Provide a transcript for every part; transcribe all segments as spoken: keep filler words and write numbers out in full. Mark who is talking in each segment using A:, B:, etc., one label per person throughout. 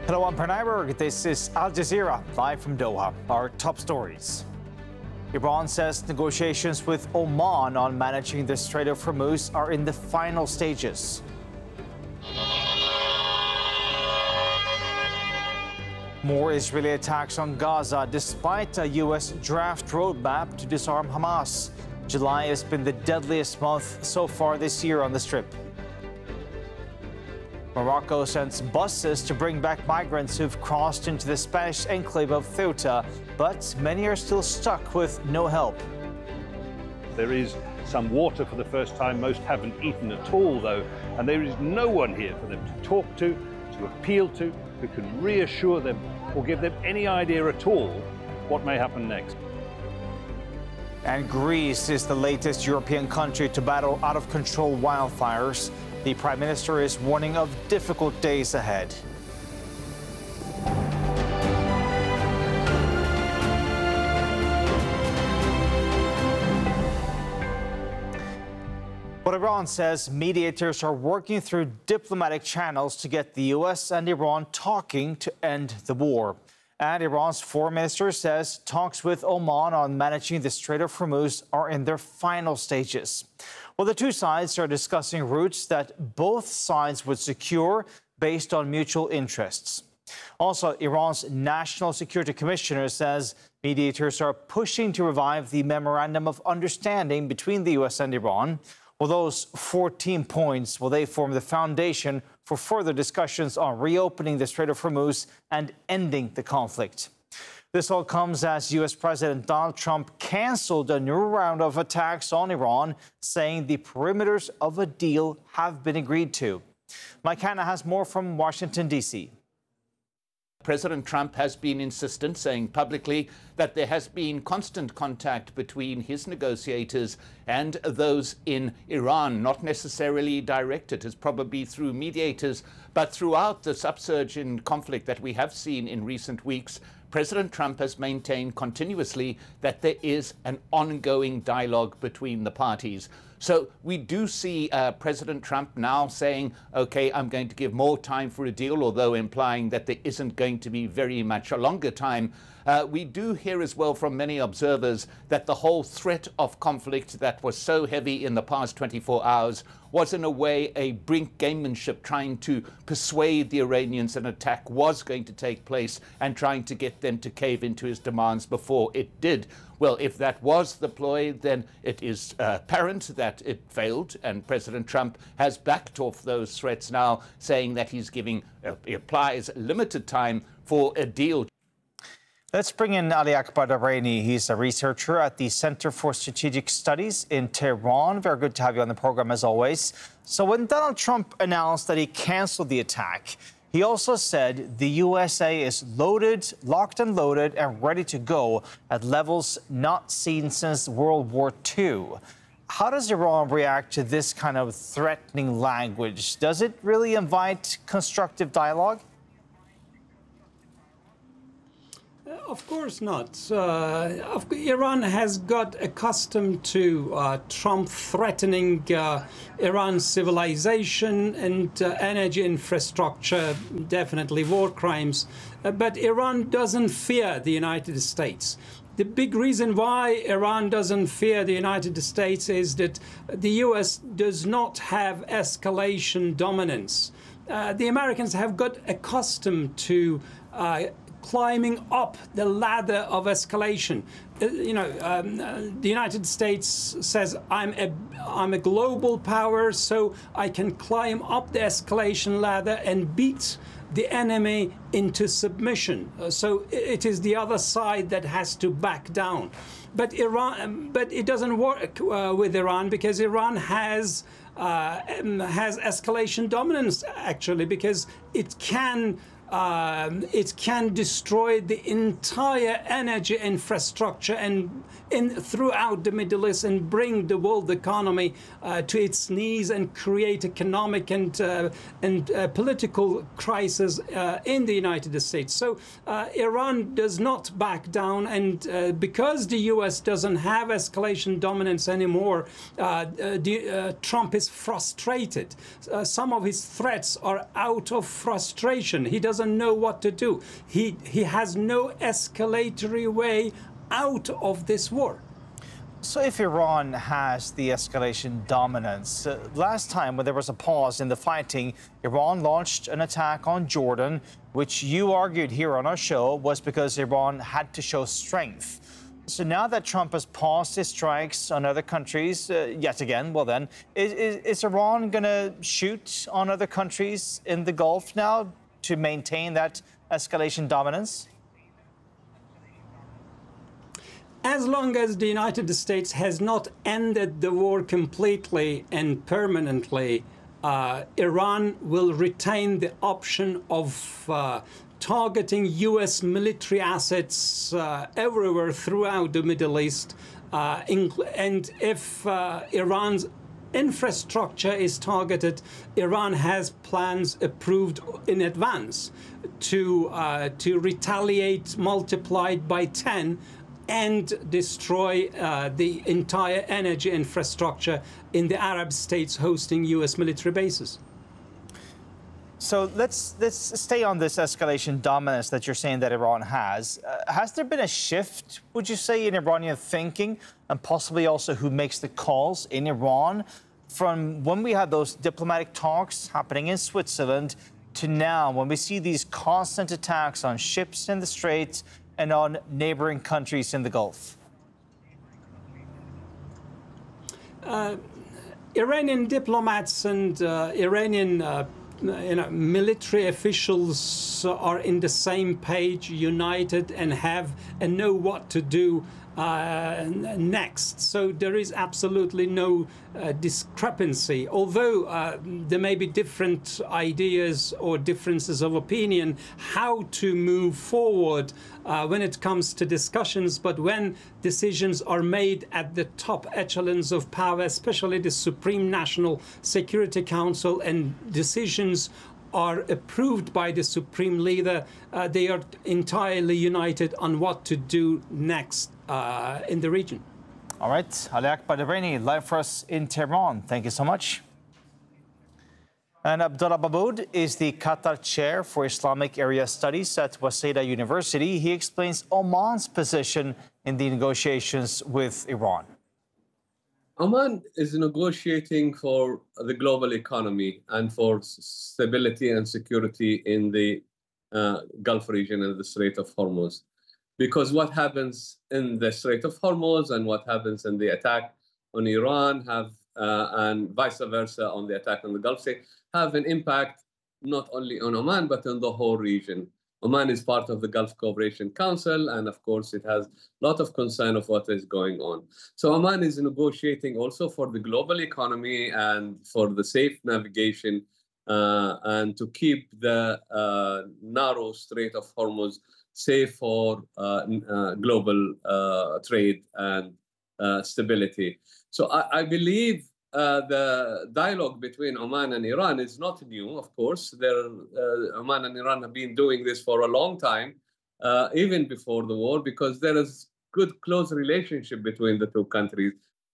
A: Hello, I'm Pranay. This is Al Jazeera, live from Doha. Our top stories. Iran says negotiations with Oman on managing the Strait of Hormuz are in the final stages. More Israeli attacks on Gaza despite a U S draft roadmap to disarm Hamas. July has been the deadliest month so far this year on the Strip. Morocco sends buses to bring back migrants who've crossed into the Spanish enclave of Ceuta, but many are still stuck with no help.
B: There is some water for the first time. Most haven't eaten at all, though, and there is no one here for them to talk to, to appeal to, who can reassure them or give them any idea at all what may happen next.
A: And Greece is the latest European country to battle out-of-control wildfires. The Prime Minister is warning of difficult days ahead. But Iran says mediators are working through diplomatic channels to get the U S and Iran talking to end the war. And Iran's foreign minister says talks with Oman on managing the Strait of Hormuz are in their final stages. Well, the two sides are discussing routes that both sides would secure based on mutual interests. Also, Iran's National Security Commissioner says mediators are pushing to revive the Memorandum of Understanding between the U S and Iran. Well, those fourteen points, well, they form the foundation for further discussions on reopening the Strait of Hormuz and ending the conflict. This all comes as U S President Donald Trump canceled a new round of attacks on Iran, saying the perimeters of a deal have been agreed to. Mike Hanna has more from Washington, D C
C: President Trump has been insistent, saying publicly that there has been constant contact between his negotiators and those in Iran, not necessarily directed as probably through mediators, but throughout this upsurge in conflict that we have seen in recent weeks. President Trump has maintained continuously that there is an ongoing dialogue between the parties. So we do see uh, President Trump now saying, OK, I'm going to give more time for a deal, although implying that there isn't going to be very much a longer time. Uh, we do hear as well from many observers that the whole threat of conflict that was so heavy in the past twenty-four hours was in a way a brink gamemanship, trying to persuade the Iranians an attack was going to take place and trying to get them to cave into his demands before it did. Well, if that was the ploy, then it is uh, apparent that it failed, and President Trump has backed off those threats now, saying that he's giving, uh, he applies limited time for a deal.
A: Let's bring in Ali Akbar Daraini. He's a researcher at the Center for Strategic Studies in Tehran. Very good to have you on the program, as always. So when Donald Trump announced that he canceled the attack, he also said the U S A is loaded, locked and loaded, and ready to go at levels not seen since World War Two. How does Iran react to this kind of threatening language? Does it really invite constructive dialogue?
D: Of course not. Uh, Iran has got accustomed to uh, Trump threatening uh, Iran's civilization and uh, energy infrastructure, definitely war crimes. Uh, but Iran doesn't fear the United States. The big reason why Iran doesn't fear the United States is that the U S does not have escalation dominance. Uh, the Americans have got accustomed to uh, climbing up the ladder of escalation. Uh, you know, um, uh, the United States says, I'm a, I'm a global power, so I can climb up the escalation ladder and beat the enemy into submission. Uh, so it is the other side that has to back down. But Iran, but it doesn't work uh, with Iran, because Iran has uh, has escalation dominance, actually, because it can Um, it can destroy the entire energy infrastructure and in throughout the Middle East and bring the world economy uh, to its knees and create economic and uh, and uh, political crisis uh, in the United States. So uh, Iran does not back down, and uh, because the U S doesn't have escalation dominance anymore, uh, the, uh, Trump is frustrated. Uh, some of his threats are out of frustration. He doesn't doesn't know what to do. He, he has no escalatory way out of this war.
A: So if Iran has the escalation dominance, uh, last time when there was a pause in the fighting, Iran launched an attack on Jordan, which you argued here on our show was because Iran had to show strength. So now that Trump has paused his strikes on other countries uh, yet again, well then, is, is, is Iran going to shoot on other countries in the Gulf now to maintain that escalation dominance?
D: As long as the United States has not ended the war completely and permanently, uh, Iran will retain the option of uh, targeting U S military assets uh, everywhere throughout the Middle East. Uh, and if uh, Iran's infrastructure is targeted, Iran has plans approved in advance to, uh, to retaliate multiplied by ten and destroy uh, the entire energy infrastructure in the Arab states hosting U S military bases.
A: So let's let's stay on this escalation dominance that you're saying that Iran has. Uh, has there been a shift, would you say, in Iranian thinking and possibly also who makes the calls in Iran from when we had those diplomatic talks happening in Switzerland to now when we see these constant attacks on ships in the Straits and on neighboring countries in the Gulf?
D: Uh, Iranian diplomats and uh, Iranian uh, you know, military officials are in the same page, united, and have and know what to do uh, next. So there is absolutely no uh, discrepancy. Although uh, there may be different ideas or differences of opinion how to move forward uh, when it comes to discussions, but when decisions are made at the top echelons of power, especially the Supreme National Security Council, and decisions are approved by the Supreme Leader, uh, they are entirely united on what to do next uh, in the region.
A: All right, Ali Akbar Al-Bahreyni, live for us in Tehran. Thank you so much. And Abdullah Babood is the Qatar Chair for Islamic Area Studies at Waseda University. He explains Oman's position in the negotiations with Iran.
E: Oman is negotiating for the global economy and for stability and security in the uh, Gulf region and the Strait of Hormuz. Because what happens in the Strait of Hormuz and what happens in the attack on Iran have, uh, and vice versa on the attack on the Gulf state, have an impact not only on Oman, but on the whole region. Oman is part of the Gulf Cooperation Council, and of course it has a lot of concern of what is going on. So Oman is negotiating also for the global economy and for the safe navigation uh, and to keep the uh, narrow Strait of Hormuz safe for uh, uh, global uh, trade and uh, stability. So I, I believe Uh, the dialogue between Oman and Iran is not new, of course. There, uh, Oman and Iran have been doing this for a long time, uh, even before the war, because there is good, close relationship between the two countries.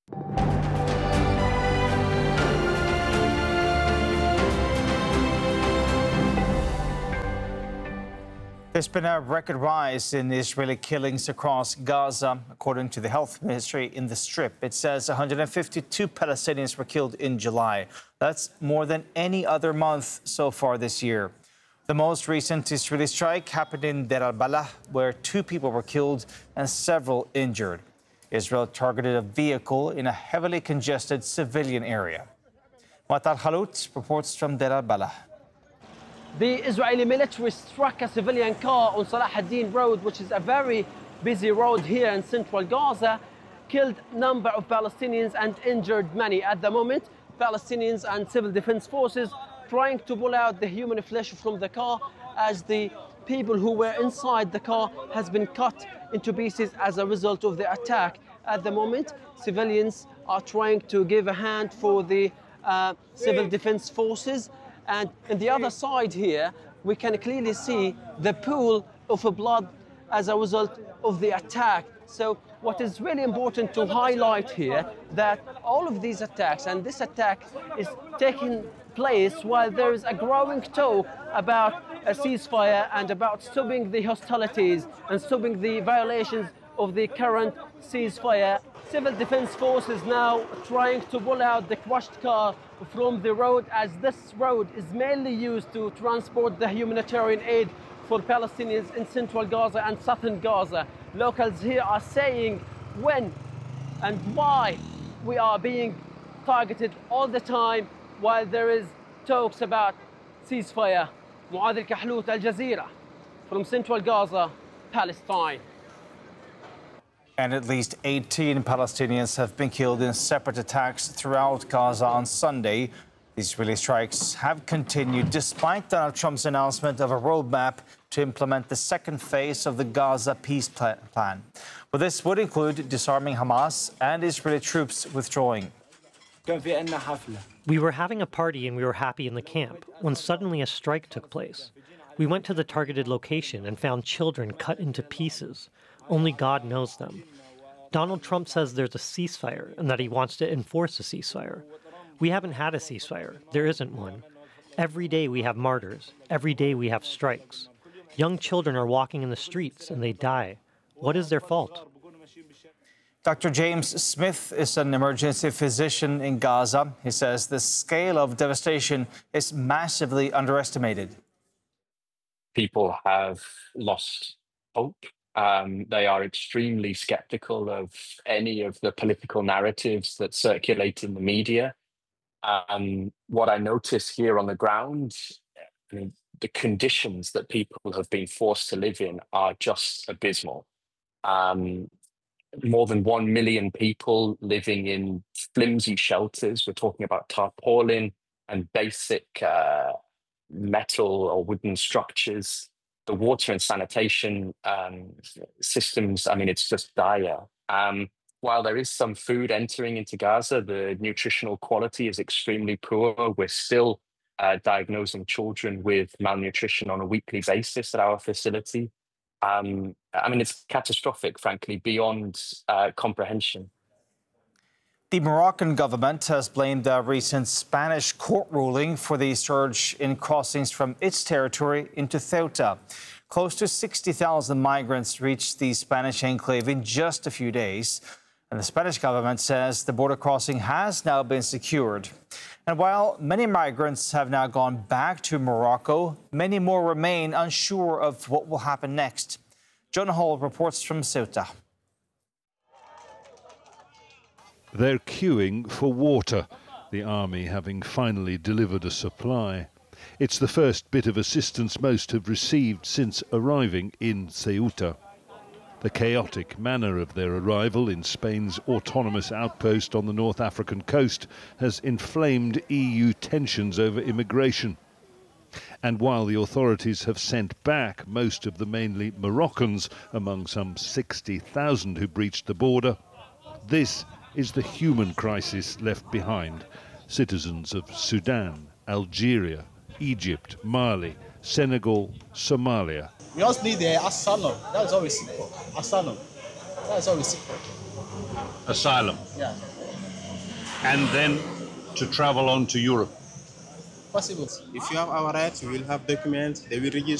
A: There's been a record rise in Israeli killings across Gaza, according to the health ministry in the Strip. It says one hundred fifty-two Palestinians were killed in July. That's more than any other month so far this year. The most recent Israeli strike happened in Deir al-Balah, where two people were killed and several injured. Israel targeted a vehicle in a heavily congested civilian area. Matar Khalout reports from Deir al-Balah.
F: The Israeli military struck a civilian car on Salah ad-Din Road, which is a very busy road here in central Gaza, killed a number of Palestinians and injured many. At the moment, Palestinians and civil defense forces trying to pull out the human flesh from the car as the people who were inside the car has been cut into pieces as a result of the attack. At the moment, civilians are trying to give a hand for the uh, civil defense forces. And on the other side here, we can clearly see the pool of blood as a result of the attack. So what is really important to highlight here, that all of these attacks, and this attack is taking place while there is a growing talk about a ceasefire and about stopping the hostilities and stopping the violations of the current ceasefire. Civil defense forces now trying to pull out the crushed car from the road, as this road is mainly used to transport the humanitarian aid for Palestinians in central Gaza and southern Gaza. Locals here are saying when and why we are being targeted all the time while there is talks about ceasefire. Muad Al-Kahlout, Al Jazeera, from central Gaza, Palestine.
A: And at least eighteen Palestinians have been killed in separate attacks throughout Gaza on Sunday. These Israeli strikes have continued despite Donald Trump's announcement of a roadmap to implement the second phase of the Gaza peace plan. Well, this would include disarming Hamas and Israeli troops withdrawing.
G: We were having a party and we were happy in the camp when suddenly a strike took place. We went to the targeted location and found children cut into pieces. Only God knows them. Donald Trump says there's a ceasefire and that he wants to enforce a ceasefire. We haven't had a ceasefire. There isn't one. Every day we have martyrs. Every day we have strikes. Young children are walking in the streets and they die. What is their fault?
A: Doctor James Smith is an emergency physician in Gaza. He says the scale of devastation is massively underestimated.
H: People have lost hope. Um, they are extremely skeptical of any of the political narratives that circulate in the media. Um, what I notice here on the ground, I mean, the conditions that people have been forced to live in are just abysmal. Um, more than one million people living in flimsy shelters. We're talking about tarpaulin and basic uh, metal or wooden structures. The water and sanitation um, systems, I mean, it's just dire. Um, while there is some food entering into Gaza, the nutritional quality is extremely poor. We're still uh, diagnosing children with malnutrition on a weekly basis at our facility. Um, I mean, it's catastrophic, frankly, beyond uh, comprehension.
A: The Moroccan government has blamed a recent Spanish court ruling for the surge in crossings from its territory into Ceuta. Close to sixty thousand migrants reached the Spanish enclave in just a few days. And the Spanish government says the border crossing has now been secured. And while many migrants have now gone back to Morocco, many more remain unsure of what will happen next. Jonah Hall reports from Ceuta.
B: They're queuing for water, the army having finally delivered a supply. It's the first bit of assistance most have received since arriving in Ceuta. The chaotic manner of their arrival in Spain's autonomous outpost on the North African coast has inflamed E U tensions over immigration. And while the authorities have sent back most of the mainly Moroccans, among some sixty thousand who breached the border, this is the human crisis left behind. Citizens of Sudan, Algeria, Egypt, Mali, Senegal, Somalia.
I: We just need the asylum. That's all we seek for. Asylum. That's all we seek for.
B: Asylum.
I: Yeah.
B: And then to travel on to Europe.
I: Possible. If you have our rights, we will have documents. They will register.